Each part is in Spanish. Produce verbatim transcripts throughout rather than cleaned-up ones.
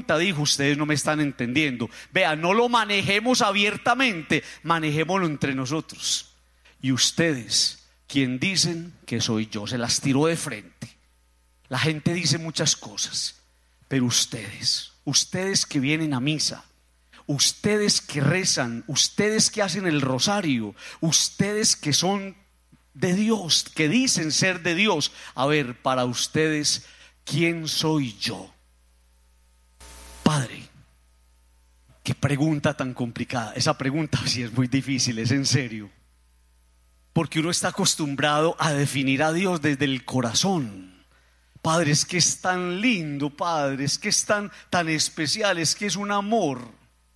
pregunta, dijo, ustedes no me están entendiendo. Vea, no lo manejemos abiertamente, manejémoslo entre nosotros. Y ustedes, ¿quién dicen que soy yo? Se las tiró de frente. La gente dice muchas cosas, pero ustedes, ustedes que vienen a misa, ustedes que rezan, ustedes que hacen el rosario, ustedes que son de Dios, que dicen ser de Dios, a ver, para ustedes, ¿quién soy yo? Padre, qué pregunta tan complicada. Esa pregunta sí es muy difícil, es en serio, porque uno está acostumbrado a definir a Dios desde el corazón. Padre, es que es tan lindo, Padre, es que es tan, tan especial, es que es un amor.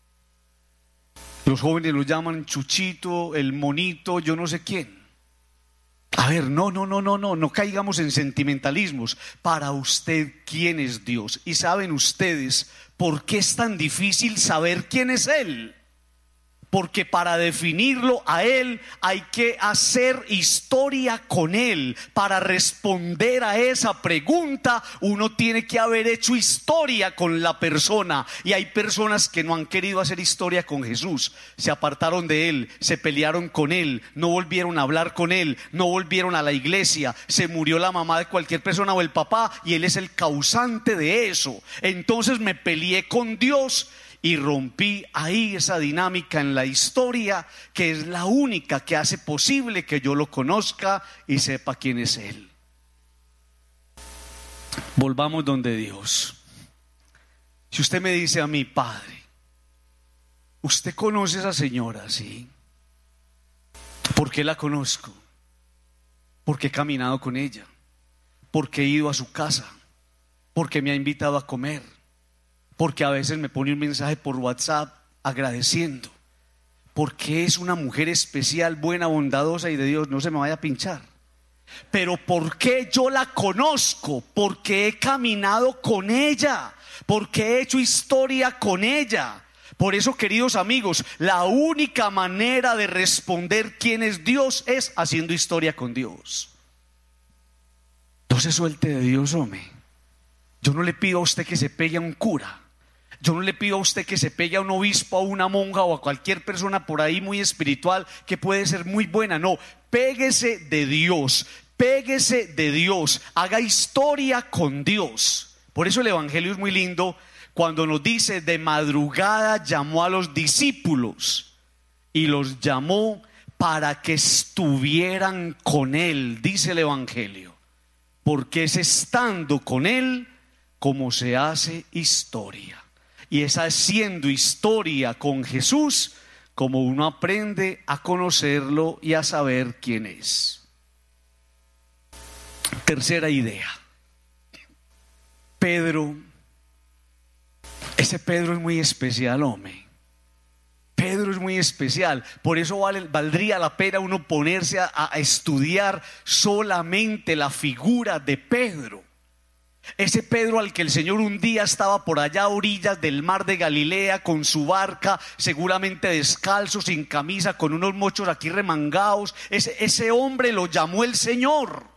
Los jóvenes lo llaman Chuchito, el monito, yo no sé quién. A ver, no, no, no, no, no, no caigamos en sentimentalismos. Para usted, ¿quién es Dios? Y saben ustedes por qué es tan difícil saber quién es Él. Porque para definirlo a Él hay que hacer historia con Él. Para responder a esa pregunta uno tiene que haber hecho historia con la persona. Y hay personas que no han querido hacer historia con Jesús. Se apartaron de Él, se pelearon con Él, no volvieron a hablar con Él, no volvieron a la iglesia. Se murió la mamá de cualquier persona o el papá y Él es el causante de eso. Entonces me peleé con Dios y rompí ahí esa dinámica en la historia, que es la única que hace posible que yo lo conozca y sepa quién es Él. Volvamos donde Dios. Si usted me dice a mí, Padre, ¿usted conoce a esa señora? Sí. ¿Por qué la conozco? Porque he caminado con ella, porque he ido a su casa, porque me ha invitado a comer, porque a veces me pone un mensaje por WhatsApp agradeciendo, porque es una mujer especial, buena, bondadosa y de Dios, no se me vaya a pinchar. Pero ¿por qué yo la conozco? Porque he caminado con ella, porque he hecho historia con ella. Por eso, queridos amigos, la única manera de responder quién es Dios es haciendo historia con Dios. No se suelte de Dios, hombre. Yo no le pido a usted que se pegue a un cura. Yo no le pido a usted que se pegue a un obispo, a una monja o a cualquier persona por ahí muy espiritual que puede ser muy buena. No, péguese de Dios, péguese de Dios, haga historia con Dios. Por eso el evangelio es muy lindo cuando nos dice: de madrugada llamó a los discípulos y los llamó para que estuvieran con Él, dice el evangelio, porque es estando con Él como se hace historia. Y es haciendo historia con Jesús como uno aprende a conocerlo y a saber quién es. Tercera idea. Pedro, ese Pedro es muy especial, hombre. Pedro es muy especial. Por eso vale, valdría la pena uno ponerse a, a estudiar solamente la figura de Pedro. Ese Pedro al que el Señor un día estaba por allá a orillas del mar de Galilea con su barca, seguramente descalzo, sin camisa, con unos mochos aquí remangados. Ese, ese hombre lo llamó el Señor.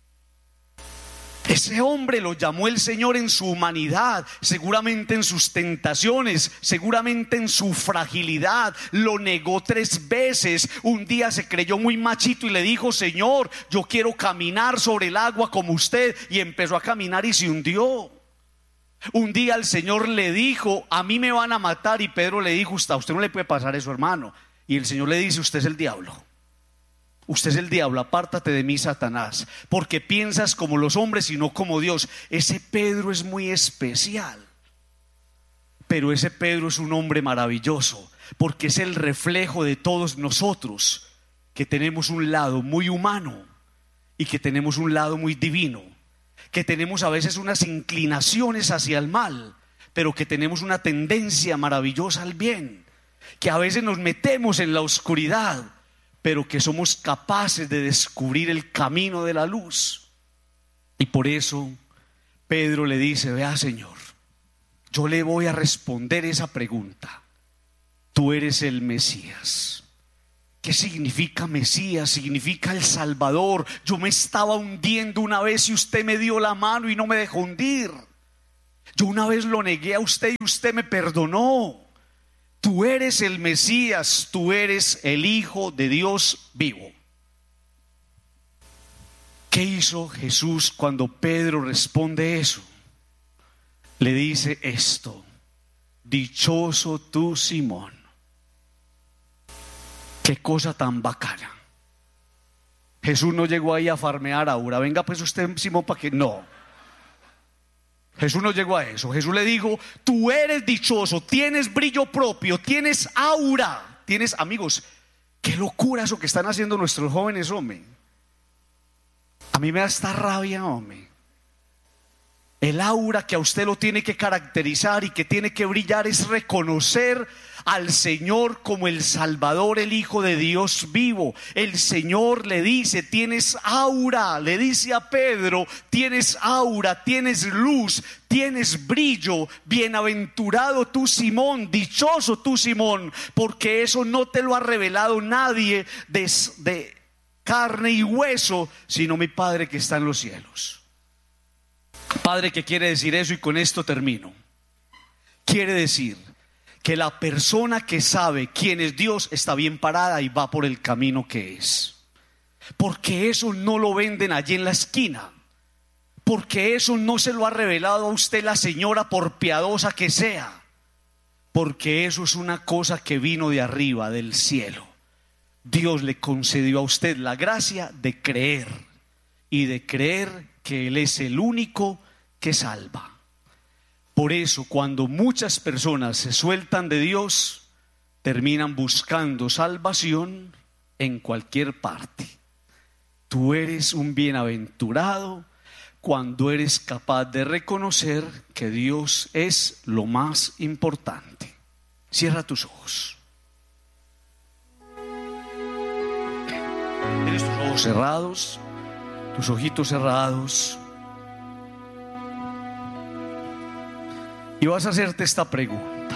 Ese hombre lo llamó el Señor en su humanidad, seguramente en sus tentaciones, seguramente en su fragilidad. Lo negó tres veces. Un día se creyó muy machito y le dijo: Señor, yo quiero caminar sobre el agua como usted. Y empezó a caminar y se hundió. Un día el Señor le dijo: a mí me van a matar. Y Pedro le dijo: a usted no le puede pasar eso, hermano. Y el Señor le dice: usted es el diablo. Usted es el diablo, apártate de mí, Satanás, porque piensas como los hombres y no como Dios. Ese Pedro es muy especial, pero ese Pedro es un hombre maravilloso, porque es el reflejo de todos nosotros, que tenemos un lado muy humano y que tenemos un lado muy divino, que tenemos a veces unas inclinaciones hacia el mal, pero que tenemos una tendencia maravillosa al bien, que a veces nos metemos en la oscuridad, pero que somos capaces de descubrir el camino de la luz. Y por eso Pedro le dice: vea, Señor, yo le voy a responder esa pregunta. Tú eres el Mesías. ¿Qué significa Mesías? Significa el Salvador. Yo me estaba hundiendo una vez y usted me dio la mano y no me dejó hundir. Yo una vez lo negué a usted y usted me perdonó. Tú eres el Mesías, tú eres el Hijo de Dios vivo. ¿Qué hizo Jesús cuando Pedro responde eso? Le dice esto: dichoso tú, Simón. Qué cosa tan bacana. Jesús no llegó ahí a farmear aura. Venga pues usted, Simón, para que no. Jesús no llegó a eso. Jesús le dijo: tú eres dichoso, tienes brillo propio, tienes aura, tienes amigos. Qué locura eso que están haciendo nuestros jóvenes, hombre. A mí me da esta rabia, hombre. El aura que a usted lo tiene que caracterizar y que tiene que brillar es reconocer al Señor como el Salvador, el Hijo de Dios vivo. El Señor le dice: tienes aura, le dice a Pedro: tienes aura, tienes luz, tienes brillo. Bienaventurado tú, Simón, dichoso tú, Simón, porque eso no te lo ha revelado nadie de, de carne y hueso, sino mi Padre que está en los cielos. Padre, ¿qué quiere decir eso? Y con esto termino. Quiere decir que la persona que sabe quién es Dios está bien parada y va por el camino que es. Porque eso no lo venden allí en la esquina. Porque eso no se lo ha revelado a usted la señora, por piadosa que sea. Porque eso es una cosa que vino de arriba, del cielo. Dios le concedió a usted la gracia de creer. Y de creer que Él es el único que salva. Por eso, cuando muchas personas se sueltan de Dios, terminan buscando salvación en cualquier parte. Tú eres un bienaventurado cuando eres capaz de reconocer que Dios es lo más importante. Cierra tus ojos. Tienes tus ojos cerrados, tus ojitos cerrados. Y vas a hacerte esta pregunta: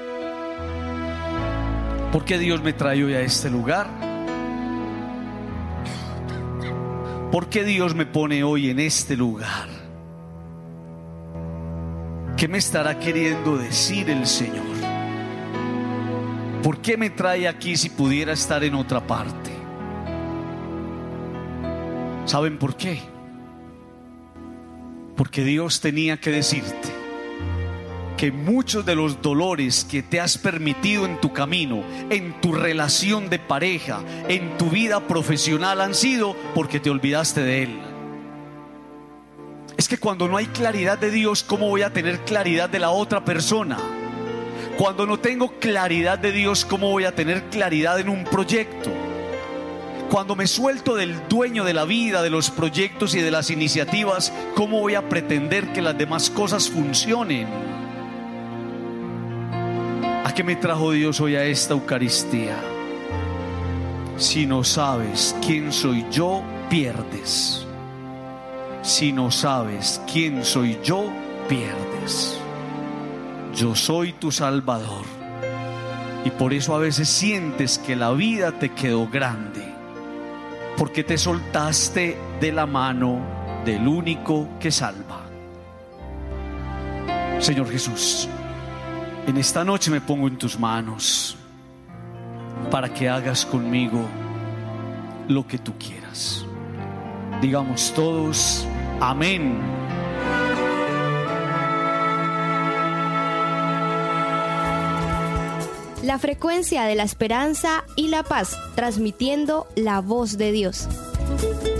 ¿por qué Dios me trae hoy a este lugar? ¿Por qué Dios me pone hoy en este lugar? ¿Qué me estará queriendo decir el Señor? ¿Por qué me trae aquí si pudiera estar en otra parte? ¿Saben por qué? Porque Dios tenía que decirte que muchos de los dolores que te has permitido en tu camino, en tu relación de pareja, en tu vida profesional, han sido porque te olvidaste de Él. Es que cuando no hay claridad de Dios, ¿cómo voy a tener claridad de la otra persona? Cuando no tengo claridad de Dios, ¿cómo voy a tener claridad en un proyecto? Cuando me suelto del dueño de la vida, de los proyectos y de las iniciativas, ¿cómo voy a pretender que las demás cosas funcionen? ¿A qué me trajo Dios hoy a esta Eucaristía? Si no sabes quién soy yo, pierdes. Si no sabes quién soy yo, pierdes. Yo soy tu Salvador. Y por eso a veces sientes que la vida te quedó grande, porque te soltaste de la mano del único que salva. Señor Jesús, en esta noche me pongo en tus manos para que hagas conmigo lo que tú quieras. Digamos todos: amén. La frecuencia de la esperanza y la paz, transmitiendo la voz de Dios.